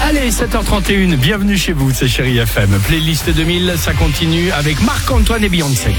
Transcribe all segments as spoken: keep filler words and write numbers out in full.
Allez, sept heures trente et une, bienvenue chez vous, c'est Chérie F M. Playlist deux mille, ça continue avec Marc-Antoine et Beyoncé.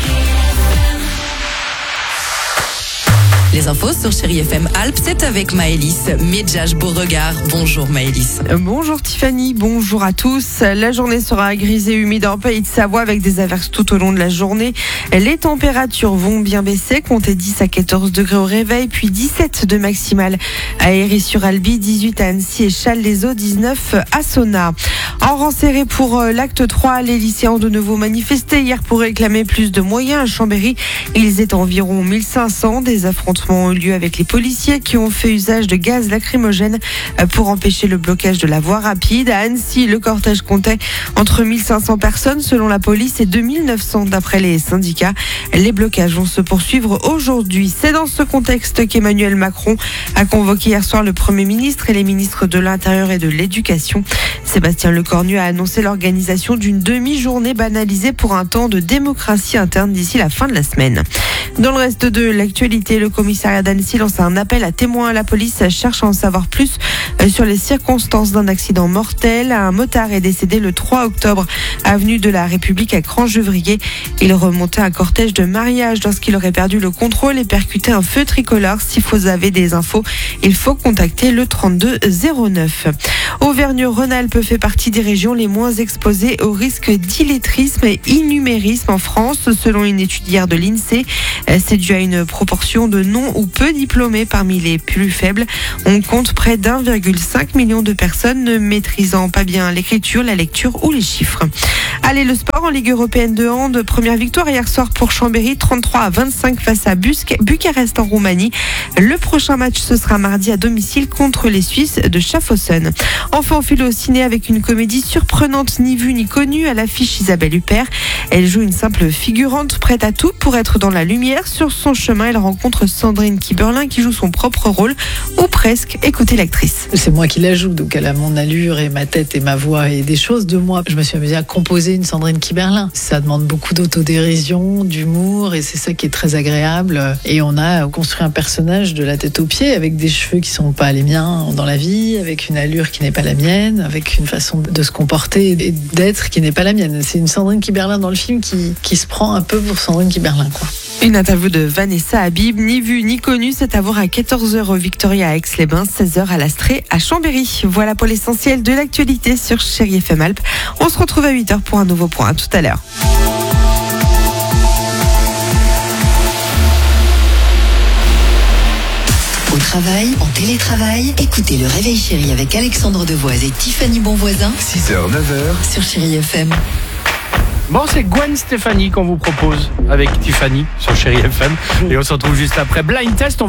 Les infos sur Chérie F M Alpes, c'est avec Maëlys. Medjaj Beauregard. Bonjour Maëlys. Bonjour Tiffany, bonjour à tous. La journée sera grise et humide en Pays de Savoie avec des averses tout au long de la journée. Les températures vont bien baisser, comptez dix à quatorze degrés au réveil, puis dix-sept de maximale à Héry-sur-Albi, dix-huit à Annecy et Challes-les-Eaux, dix-neuf à Sonna. En rang serré pour l'acte trois, les lycéens ont de nouveau manifesté hier pour réclamer plus de moyens à Chambéry. Ils étaient environ mille cinq cents, des affrontements ont eu lieu avec les policiers qui ont fait usage de gaz lacrymogène pour empêcher le blocage de la voie rapide. À Annecy, le cortège comptait entre mille cinq cents personnes selon la police et deux mille neuf cents d'après les syndicats. Les blocages vont se poursuivre aujourd'hui. C'est dans ce contexte qu'Emmanuel Macron a convoqué hier soir le Premier ministre et les ministres de l'Intérieur et de l'Éducation. Sébastien Lecornu a annoncé l'organisation d'une demi-journée banalisée pour un temps de démocratie interne d'ici la fin de la semaine. Dans le reste de l'actualité, le commissariat d'Annecy lance un appel à témoins. La police cherche à en savoir plus sur les circonstances d'un accident mortel. Un motard est décédé le trois octobre, avenue de la République à Cranchevrier. Il remontait un cortège de mariage lorsqu'il aurait perdu le contrôle et percuté un feu tricolore. Si vous avez des infos, il faut contacter le trente-deux zéro neuf. Auvergne-Rhône-Alpes fait partie des régions les moins exposées au risque d'illettrisme et innumérisme en France, selon une étude hier de l'INSEE. C'est dû à une proportion de non ou peu diplômés parmi les plus faibles. On compte près d'un virgule cinq million de personnes ne maîtrisant pas bien l'écriture, la lecture ou les chiffres. Allez, le sport en Ligue européenne de hand. Première victoire hier soir pour Chambéry, trente-trois à vingt-cinq face à Busque, Bucarest en Roumanie. Le prochain match, ce sera mardi à domicile contre les Suisses de Schaffhausen. Enfin, on file au ciné avec une comédie surprenante, ni vue ni connue, à l'affiche Isabelle Huppert. Elle joue une simple figurante prête à tout pour être dans la lumière. Sur son chemin, elle rencontre Sandrine Kiberlin qui joue son propre rôle, ou presque. Écoutez l'actrice. C'est moi qui la joue, donc elle a mon allure et ma tête et ma voix et des choses de moi. Je me suis amusée à composer une Sandrine Kiberlin. Ça demande beaucoup d'autodérision, d'humour, et c'est ça qui est très agréable. Et on a construit un personnage de la tête aux pieds avec des cheveux qui sont pas les miens dans la vie, avec une allure qui n'est pas la mienne, avec une façon de se comporter et d'être qui n'est pas la mienne. C'est une Sandrine Kiberlin dans le film qui, qui se prend un peu pour Sandrine Kiberlin, quoi. Une interview de Vanessa Habib, ni vue ni connue, c'est à voir à quatorze heures au Victoria à Aix-les-Bains, seize heures à l'Astrée à Chambéry. Voilà pour l'essentiel de l'actualité sur Chérie F M Alpes. On se retrouve à huit heures pour un nouveau point. À tout à l'heure. Au travail, en télétravail, écoutez le Réveil Chérie avec Alexandre Devoise et Tiffany Bonvoisin. six heures, neuf heures. Sur Chérie F M. Bon, c'est Gwen Stefani qu'on vous propose avec Tiffany sur Chérie F M. Et on se retrouve juste après Blind Test. On va